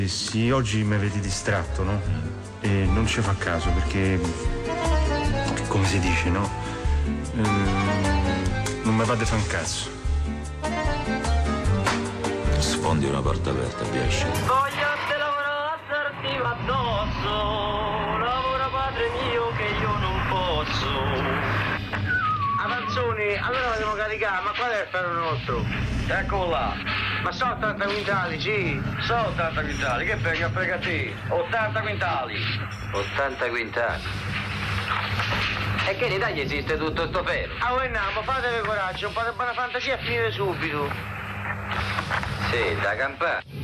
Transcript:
Sì, oggi mi vedi distratto, no? E non ci fa caso perché, come si dice, no? Non mi va di fa un cazzo. Sfondi una porta aperta, Biasci. Voglio te lavorarti addosso, lavora padre mio che io non posso. Avanzoni, allora dobbiamo caricare, ma qual è il ferro nostro? Eccolo là. Ma sono 80 quintali, sì. Sono 80 quintali, che frega te? 80 quintali. 80 quintali. E che in Italia esiste tutto sto ferro? Ah, voi andiamo, fatevi coraggio, un po' di buona fantasia e finire subito. Sì, da campare.